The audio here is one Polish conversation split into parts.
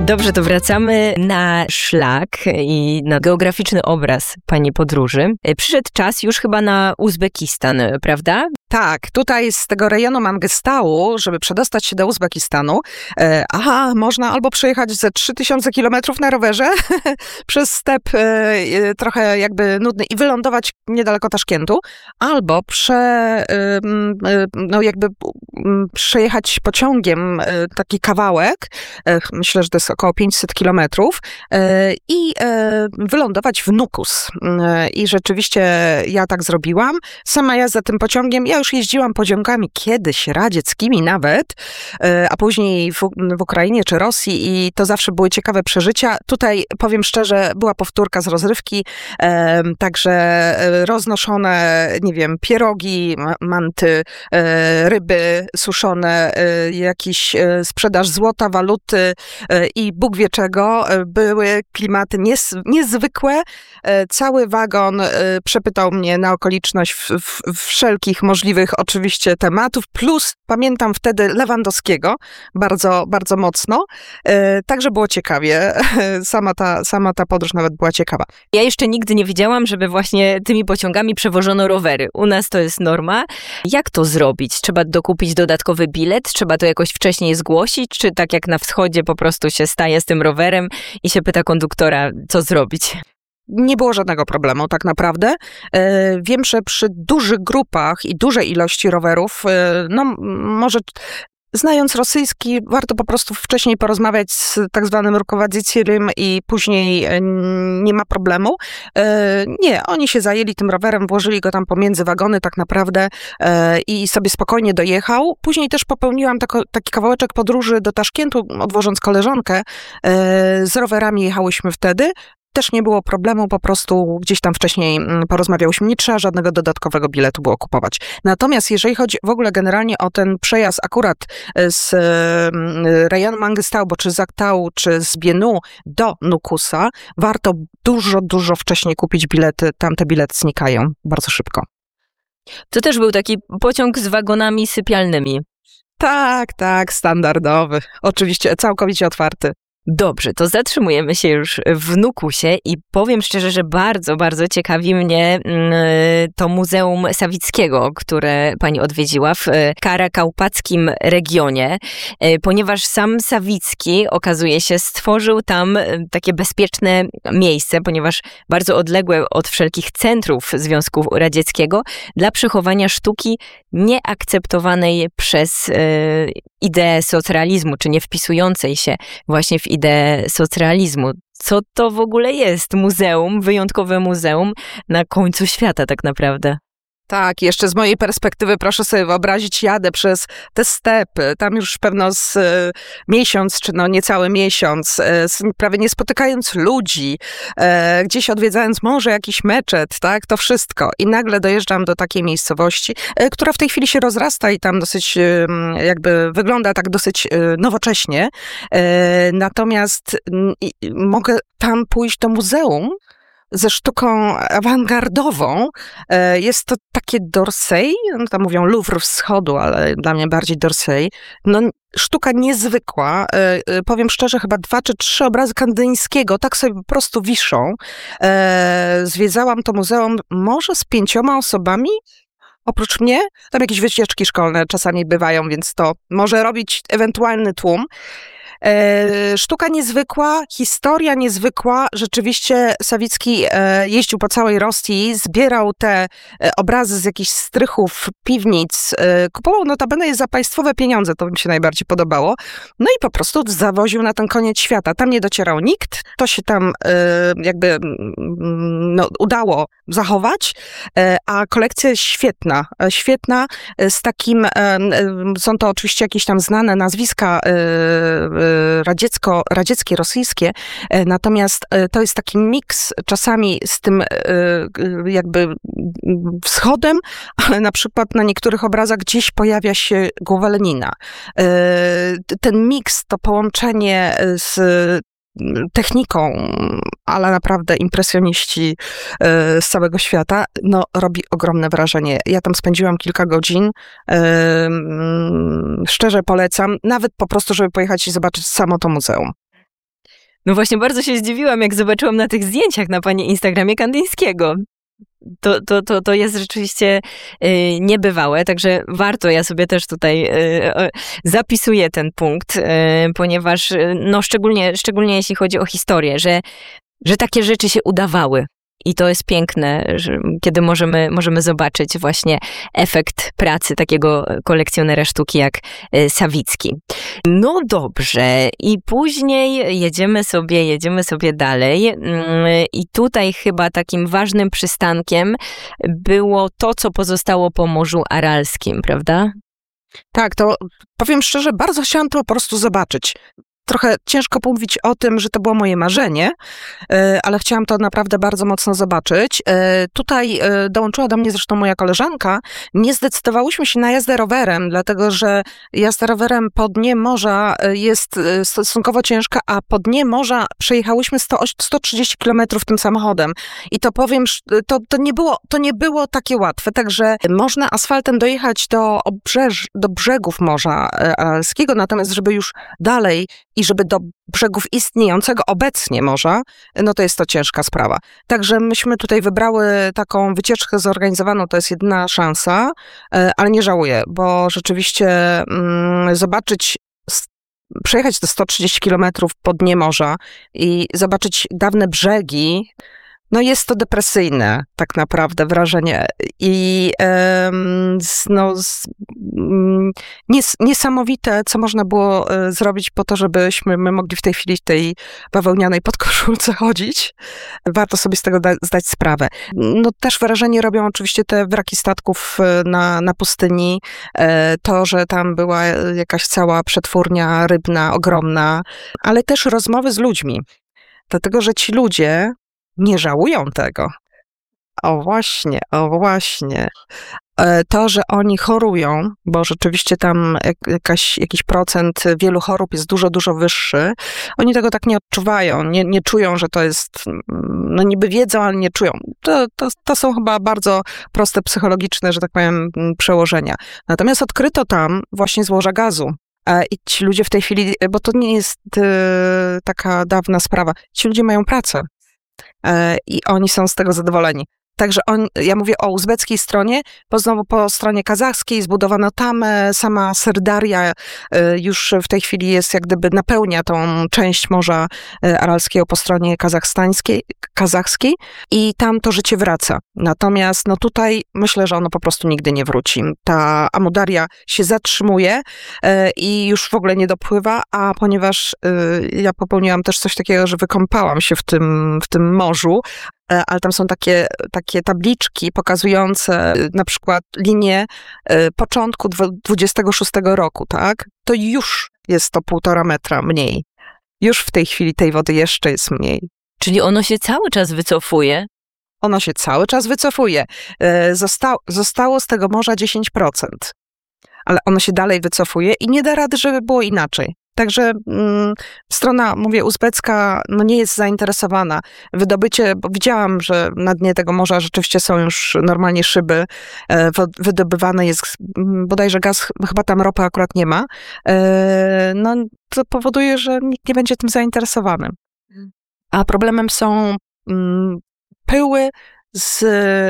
Dobrze, to wracamy na szlak i na geograficzny obraz pani podróży. Przyszedł czas już chyba na Uzbekistan, prawda? Tak, tutaj z tego rejonu Mangestału, żeby przedostać się do Uzbekistanu, można albo przejechać ze 3000 kilometrów na rowerze przez step trochę jakby nudny i wylądować niedaleko Taszkentu, albo przejechać pociągiem taki kawałek, myślę, że to jest około 500 kilometrów i wylądować w Nukus. I rzeczywiście ja tak zrobiłam. Sama jazda tym pociągiem, ja już jeździłam pociągami kiedyś radzieckimi nawet, a później w Ukrainie czy Rosji i to zawsze były ciekawe przeżycia. Tutaj, powiem szczerze, była powtórka z rozrywki, także roznoszone, nie wiem, pierogi, manty, ryby suszone, jakiś sprzedaż złota, waluty i Bóg wie czego. Były klimaty niezwykłe. Cały wagon przepytał mnie na okoliczność wszelkich możliwych oczywiście tematów, plus pamiętam wtedy Lewandowskiego bardzo, bardzo mocno. Także było ciekawie. Sama ta podróż nawet była ciekawa. Ja jeszcze nigdy nie widziałam, żeby właśnie tymi pociągami przewożono rowery. U nas to jest norma. Jak to zrobić? Trzeba dokupić dodatkowy bilet? Trzeba to jakoś wcześniej zgłosić? Czy tak jak na wschodzie po prostu się staje z tym rowerem i się pyta konduktora, co zrobić? Nie było żadnego problemu tak naprawdę. Wiem, że przy dużych grupach i dużej ilości rowerów, może znając rosyjski, warto po prostu wcześniej porozmawiać z tak zwanym rukowodzicielem i później nie ma problemu. Nie, oni się zajęli tym rowerem, włożyli go tam pomiędzy wagony tak naprawdę i sobie spokojnie dojechał. Później też popełniłam taki kawałeczek podróży do Taszkentu, odwożąc koleżankę. Z rowerami jechałyśmy wtedy. Też nie było problemu, po prostu gdzieś tam wcześniej porozmawiałyśmy, nie trzeba żadnego dodatkowego biletu było kupować. Natomiast jeżeli chodzi w ogóle generalnie o ten przejazd akurat z rejonu Mangestału, czy z Aktału, czy z Bienu do Nukusa, warto dużo wcześniej kupić bilety, tam te bilety znikają bardzo szybko. To też był taki pociąg z wagonami sypialnymi. Tak, standardowy. Oczywiście całkowicie otwarty. Dobrze, to zatrzymujemy się już w Nukusie i powiem szczerze, że bardzo, bardzo ciekawi mnie to Muzeum Sawickiego, które pani odwiedziła w karakałpackim regionie, ponieważ sam Sawicki, okazuje się, stworzył tam takie bezpieczne miejsce, ponieważ bardzo odległe od wszelkich centrów Związku Radzieckiego, dla przechowania sztuki nieakceptowanej przez ideę socrealizmu, czy nie wpisującej się właśnie w ideę socrealizmu. Co to w ogóle jest muzeum, wyjątkowe muzeum na końcu świata tak naprawdę? Tak, jeszcze z mojej perspektywy proszę sobie wyobrazić, jadę przez te stepy, tam już pewno z miesiąc, czy niecały miesiąc, prawie nie spotykając ludzi, gdzieś odwiedzając może jakiś meczet, tak, to wszystko. I nagle dojeżdżam do takiej miejscowości, która w tej chwili się rozrasta i tam dosyć jakby wygląda tak dosyć nowocześnie. Natomiast mogę tam pójść do muzeum ze sztuką awangardową. Jest to takie d'Orsay, tam mówią Louvre Wschodu, ale dla mnie bardziej d'Orsay. Sztuka niezwykła. Powiem szczerze, chyba 2 czy 3 obrazy Kandyńskiego tak sobie po prostu wiszą. Zwiedzałam to muzeum może z 5 osobami. Oprócz mnie, tam jakieś wycieczki szkolne czasami bywają, więc to może robić ewentualny tłum. Sztuka niezwykła, historia niezwykła. Rzeczywiście Sawicki jeździł po całej Rosji, zbierał te obrazy z jakichś strychów, piwnic, kupował notabene je za państwowe pieniądze, to mi się najbardziej podobało. No i po prostu zawoził na ten koniec świata. Tam nie docierał nikt, to się tam udało zachować, a kolekcja jest świetna, z takim, są to oczywiście jakieś tam znane nazwiska radzieckie, rosyjskie, natomiast to jest taki miks czasami z tym jakby wschodem, ale na przykład na niektórych obrazach gdzieś pojawia się głowa Lenina. Ten miks, to połączenie z techniką, ale naprawdę impresjoniści z całego świata, robi ogromne wrażenie. Ja tam spędziłam kilka godzin. Szczerze polecam, nawet po prostu, żeby pojechać i zobaczyć samo to muzeum. No właśnie, bardzo się zdziwiłam, jak zobaczyłam na tych zdjęciach na pani Instagramie Kandyńskiego. To jest rzeczywiście niebywałe, także warto, ja sobie też tutaj zapisuję ten punkt, ponieważ no szczególnie jeśli chodzi o historię, że takie rzeczy się udawały. I to jest piękne, kiedy możemy zobaczyć właśnie efekt pracy takiego kolekcjonera sztuki jak Sawicki. No dobrze, i później jedziemy sobie dalej. I tutaj chyba takim ważnym przystankiem było to, co pozostało po Morzu Aralskim, prawda? Tak, to powiem szczerze, bardzo chciałam to po prostu zobaczyć. Trochę ciężko mówić o tym, że to było moje marzenie, ale chciałam to naprawdę bardzo mocno zobaczyć. Tutaj dołączyła do mnie zresztą moja koleżanka. Nie zdecydowałyśmy się na jazdę rowerem, dlatego że jazda rowerem po dnie morza jest stosunkowo ciężka, a po dnie morza przejechałyśmy 130 kilometrów tym samochodem. I to powiem, to nie było takie łatwe, także można asfaltem dojechać do brzegów Morza Aralskiego, natomiast żeby już dalej i żeby do brzegów istniejącego obecnie morza, no to jest to ciężka sprawa. Także myśmy tutaj wybrały taką wycieczkę zorganizowaną, to jest jedyna szansa, ale nie żałuję, bo rzeczywiście przejechać te 130 kilometrów po dnie morza i zobaczyć dawne brzegi, no jest to depresyjne tak naprawdę wrażenie i niesamowite, co można było zrobić po to, żebyśmy my mogli w tej chwili w tej bawełnianej podkoszulce chodzić. Warto sobie z tego zdać sprawę. No też wrażenie robią oczywiście te wraki statków na pustyni, to, że tam była jakaś cała przetwórnia rybna, ogromna, ale też rozmowy z ludźmi. Dlatego, że ci ludzie nie żałują tego. O właśnie. To, że oni chorują, bo rzeczywiście tam jakiś procent wielu chorób jest dużo, dużo wyższy, oni tego tak nie odczuwają, nie czują, że to jest, no niby wiedzą, ale nie czują. To są chyba bardzo proste psychologiczne, że tak powiem, przełożenia. Natomiast odkryto tam właśnie złoża gazu. I ci ludzie w tej chwili, bo to nie jest taka dawna sprawa, ci ludzie mają pracę. I oni są z tego zadowoleni. Także ja mówię o uzbeckiej stronie, bo znowu po stronie kazachskiej zbudowano tam sama Syrdaria już w tej chwili jest jak gdyby napełnia tą część Morza Aralskiego po stronie kazachskiej i tam to życie wraca. Natomiast no tutaj myślę, że ono po prostu nigdy nie wróci. Ta Amudarja się zatrzymuje i już w ogóle nie dopływa, a ponieważ ja popełniłam też coś takiego, że wykąpałam się w tym morzu, ale tam są takie tabliczki pokazujące na przykład linię początku 26 roku, tak? To już jest to 1,5 metra mniej. Już w tej chwili tej wody jeszcze jest mniej. Czyli ono się cały czas wycofuje? Ono się cały czas wycofuje. Zostało z tego morza 10%. Ale ono się dalej wycofuje i nie da rady, żeby było inaczej. Także strona, mówię, uzbecka, no nie jest zainteresowana. Wydobycie, bo widziałam, że na dnie tego morza rzeczywiście są już normalnie szyby, wydobywane jest bodajże gaz, chyba tam ropy akurat nie ma. No to powoduje, że nikt nie będzie tym zainteresowany. A problemem są pyły z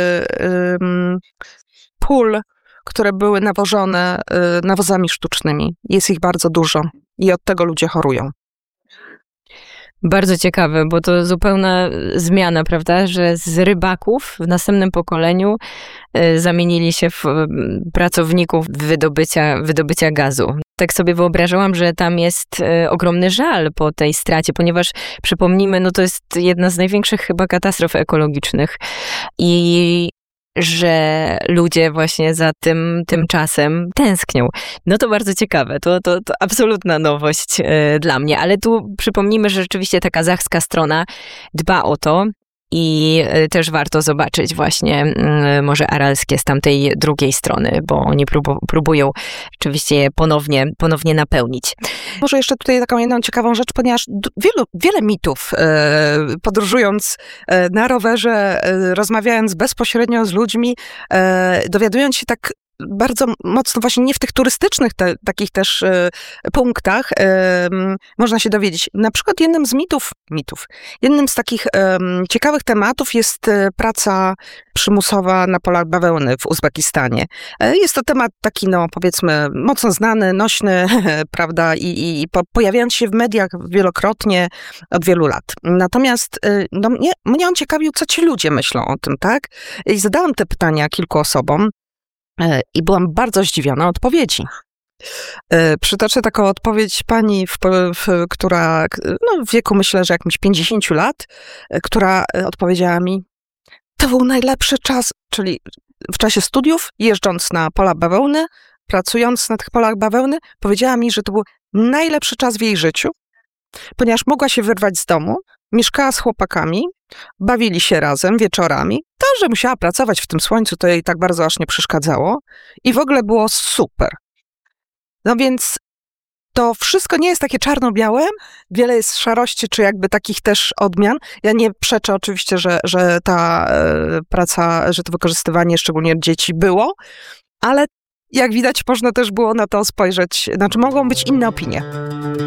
pól, które były nawożone nawozami sztucznymi. Jest ich bardzo dużo i od tego ludzie chorują. Bardzo ciekawe, bo to zupełna zmiana, prawda, że z rybaków w następnym pokoleniu zamienili się w pracowników wydobycia gazu. Tak sobie wyobrażałam, że tam jest ogromny żal po tej stracie, ponieważ przypomnijmy, no to jest jedna z największych chyba katastrof ekologicznych i że ludzie właśnie za tym czasem tęsknią. No to bardzo ciekawe, to absolutna nowość dla mnie, ale tu przypomnijmy, że rzeczywiście ta kazachska strona dba o to i też warto zobaczyć właśnie Morze Aralskie z tamtej drugiej strony, bo oni próbują rzeczywiście je ponownie napełnić. Może jeszcze tutaj taką jedną ciekawą rzecz, ponieważ wiele mitów podróżując na rowerze, rozmawiając bezpośrednio z ludźmi, dowiadując się tak bardzo mocno właśnie nie w tych turystycznych takich też punktach można się dowiedzieć. Na przykład jednym z jednym z takich ciekawych tematów jest praca przymusowa na polach bawełny w Uzbekistanie. Jest to temat taki, no powiedzmy, mocno znany, nośny, prawda, i pojawiający się w mediach wielokrotnie od wielu lat. Natomiast no, mnie on ciekawił, co ci ludzie myślą o tym, tak? I zadałam te pytania kilku osobom i byłam bardzo zdziwiona odpowiedzi. Przytoczę taką odpowiedź pani, która no, w wieku myślę, że jakimś 50 lat, która odpowiedziała mi: to był najlepszy czas, czyli w czasie studiów, jeżdżąc na pola bawełny, pracując na tych polach bawełny, powiedziała mi, że to był najlepszy czas w jej życiu, ponieważ mogła się wyrwać z domu, mieszkała z chłopakami, bawili się razem wieczorami. To, że musiała pracować w tym słońcu, to jej tak bardzo aż nie przeszkadzało i w ogóle było super. No więc to wszystko nie jest takie czarno-białe, wiele jest szarości, czy jakby takich też odmian. Ja nie przeczę oczywiście, że ta praca, że to wykorzystywanie szczególnie dzieci było, ale jak widać można też było na to spojrzeć, znaczy mogą być inne opinie.